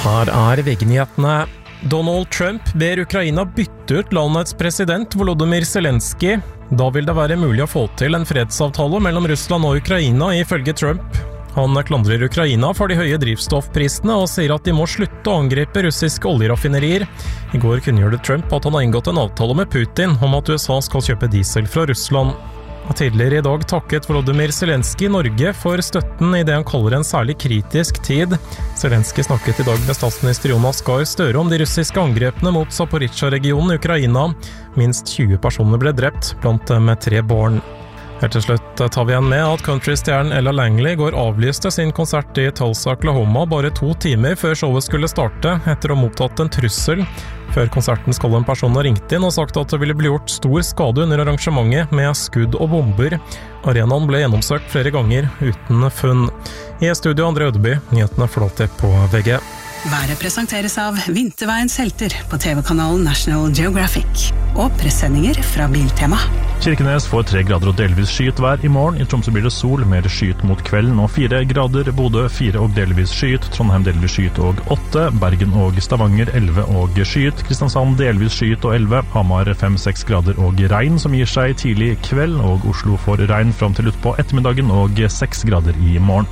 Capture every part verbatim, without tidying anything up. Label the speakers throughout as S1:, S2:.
S1: Her er V G-nyhetene. Donald Trump ber Ukraina bytte ut landets president Volodymyr Zelensky. Da vil det være mulig å få til en fredsavtale mellom Russland og Ukraina, ifølge Trump. Han klandrer Ukraina for de høye drivstoffprisene og sier at de må slutte å angripe russiske oljeraffinerier. I går kunngjorde Trump at han har inngått en avtale med Putin om at U S A skal kjøpe diesel fra Russland. Tidligere i dag takket Volodymyr Zelensky Norge for støtten i det han kaller en særlig kritisk tid. Zelensky snakket i dag med statsminister Jonas Gahr Støre om de russiske angrepene mot Zaporizjzja-regionen i Ukraina. Minst tjue personer ble drept, blant dem tre barn. Helt til slutt tar vi igjen med at countrystjernen Ella Langley går avlyste sin konsert i Tulsa, Oklahoma bare to timer før showet skulle starte, etter å ha mottatt en trussel. Før konserten skal en person ha ringt inn og sagt at det ville bli gjort stor skade under arrangementet med skudd og bomber. Arenaen ble gjennomsøkt flere ganger uten funn. I studio André Ødeby, nyhetene flåter på V G.
S2: Været presenteres av Vinterveiens helter på T V-kanalen National Geographic og pressendinger fra Biltema.
S3: Kirkenes får tre grader og delvis skyet vær i morgen. I Tromsø blir det sol, mer skyet mot kvelden og fire grader. Bodø fire og delvis skyet. Trondheim delvis skyet og åtte. Bergen og Stavanger elleve og skyet. Kristiansand delvis skyet og elleve. Hamar fem seks grader og regn som gir seg tidlig kveld. Og Oslo får regn fram til ut på ettermiddagen og seks grader i morgen.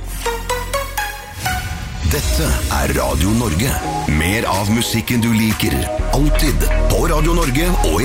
S4: Dette er Radio Norge. Mer av musikken du liker. Alltid på Radio Norge og i